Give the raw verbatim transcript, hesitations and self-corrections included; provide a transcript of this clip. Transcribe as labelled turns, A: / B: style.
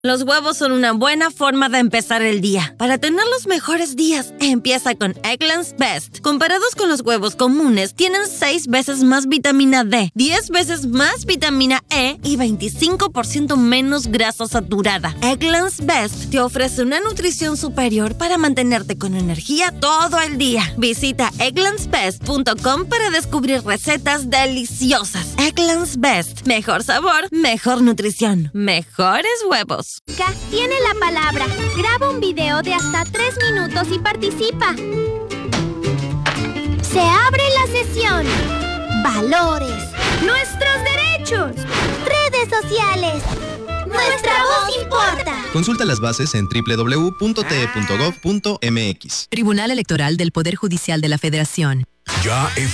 A: Los huevos son una buena forma de empezar el día. Para tener los mejores días, empieza con Eggland's Best. Comparados con los huevos comunes, tienen seis veces más vitamina D, diez veces más vitamina E y veinticinco por ciento menos grasa saturada. Eggland's Best te ofrece una nutrición superior para mantenerte con energía todo el día. Visita egglands best punto com para descubrir recetas deliciosas. Eggland's Best. Mejor sabor, mejor nutrición, mejores huevos.
B: K tiene la palabra. Graba un video de hasta tres minutos y participa. Se abre la sesión. Valores. Nuestros derechos. Redes sociales. Nuestra voz importa.
C: Consulta las bases en doble u doble u doble u punto t e punto gov punto m x.
D: Tribunal Electoral del Poder Judicial de la Federación.
E: Ya